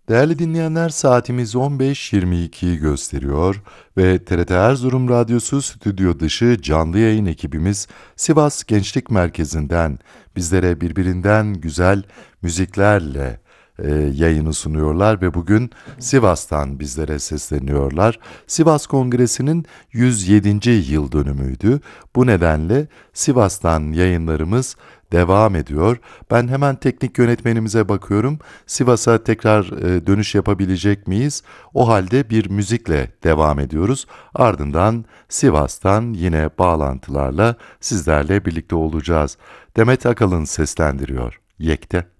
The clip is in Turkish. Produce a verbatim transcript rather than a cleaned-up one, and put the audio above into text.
Değerli dinleyenler, saatimiz on beş yirmi ikiyi gösteriyor ve T R T Erzurum Radyosu stüdyo dışı canlı yayın ekibimiz Sivas Gençlik Merkezi'nden bizlere birbirinden güzel müziklerle e, yayını sunuyorlar ve bugün Sivas'tan bizlere sesleniyorlar. Sivas Kongresi'nin yüz yedinci yıl dönümüydü. Bu nedenle Sivas'tan yayınlarımız devam ediyor. Ben hemen teknik yönetmenimize bakıyorum. Sivas'a tekrar e, dönüş yapabilecek miyiz? O halde bir müzikle devam ediyoruz. Ardından Sivas'tan yine bağlantılarla sizlerle birlikte olacağız. Demet Akalın seslendiriyor. Yekte.